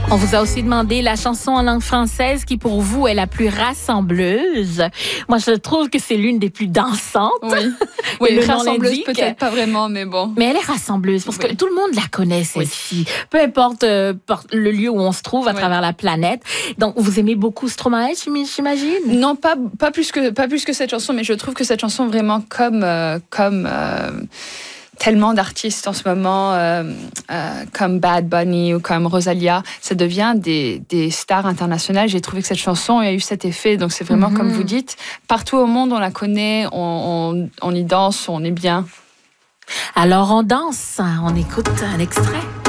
On vous a aussi demandé la chanson en langue française qui, pour vous, est la plus rassembleuse. Moi, je trouve que c'est l'une des plus dansantes. Oui, rassembleuse peut-être pas vraiment, mais bon. Mais elle est rassembleuse parce que tout le monde la connaît, celle-ci. Peu importe le lieu où on se trouve à travers la planète. Donc, vous aimez beaucoup Stromae, j'imagine? Non, pas plus que cette chanson, mais je trouve que cette chanson vraiment comme tellement d'artistes en ce moment, comme Bad Bunny ou comme Rosalia, ça devient des stars internationales. J'ai trouvé que cette chanson a eu cet effet. Donc c'est vraiment comme vous dites, partout au monde on la connaît, on y danse, on est bien. Alors on danse, on écoute un extrait.